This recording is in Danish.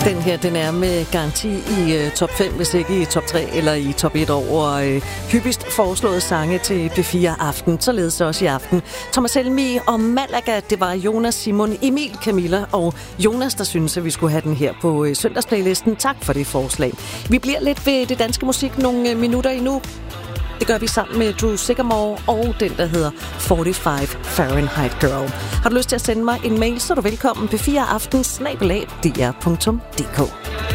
Den her, den er med garanti i top 5, hvis ikke i top 3 eller i top 1 over hyppigst foreslået sange til P4 Aften. Således også i aften. Thomas Helmig og Malaga, det var Jonas, Simon, Emil, Camilla og Jonas, der synes, at vi skulle have den her på søndagsplaylisten. Tak for det forslag. Vi bliver lidt ved det danske musik nogle minutter endnu. Det gør vi sammen med Drew Sycamore og den, der hedder 45 Fahrenheit Girl. Har du lyst til at sende mig en mail, så er du velkommen. P4aften@dr.dk.